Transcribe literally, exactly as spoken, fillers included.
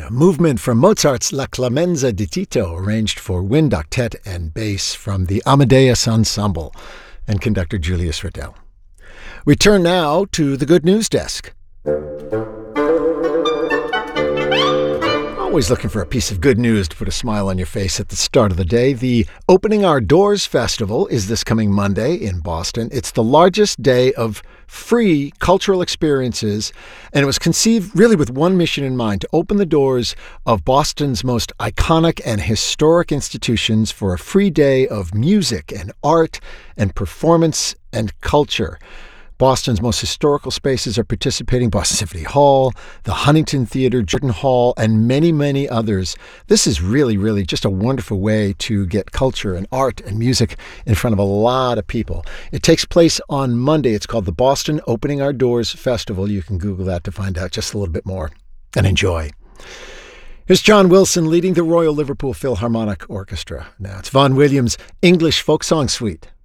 a movement from Mozart's La Clemenza di Tito, arranged for wind, octet, and bass from the Amadeus Ensemble, and conductor Julius Riddell. We turn now to the Good News Desk. Always looking for a piece of good news to put a smile on your face at the start of the day. The Opening Our Doors Festival is this coming Monday in Boston. It's the largest day of free cultural experiences, and it was conceived really with one mission in mind: to open the doors of Boston's most iconic and historic institutions for a free day of music and art and performance and culture. Boston's most historical spaces are participating: Boston Symphony Hall, the Huntington Theater, Jordan Hall, and many, many others. This is really, really just a wonderful way to get culture and art and music in front of a lot of people. It takes place on Monday. It's called the Boston Opening Our Doors Festival. You can Google that to find out just a little bit more, and enjoy. Here's John Wilson leading the Royal Liverpool Philharmonic Orchestra. Now it's Vaughan Williams' English Folk Song Suite.